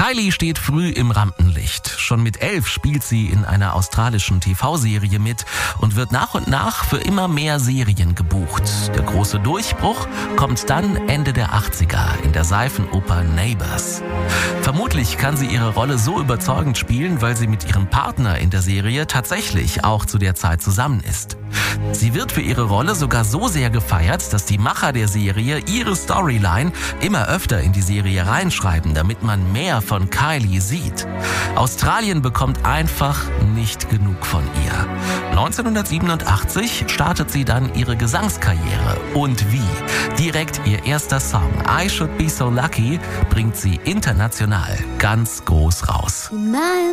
Kylie steht früh im Rampenlicht. Schon mit 11 spielt sie in einer australischen TV-Serie mit und wird nach und nach für immer mehr Serien gebucht. Der große Durchbruch kommt dann Ende der 80er in der Seifenoper Neighbours. Vermutlich kann sie ihre Rolle so überzeugend spielen, weil sie mit ihrem Partner in der Serie tatsächlich auch zu der Zeit zusammen ist. Sie wird für ihre Rolle sogar so sehr gefeiert, dass die Macher der Serie ihre Storyline immer öfter in die Serie reinschreiben, damit man mehr von Kylie sieht. Australien bekommt einfach nicht genug von ihr. 1987 startet sie dann ihre Gesangskarriere. Und wie? Direkt ihr erster Song I Should Be So Lucky bringt sie international ganz groß raus.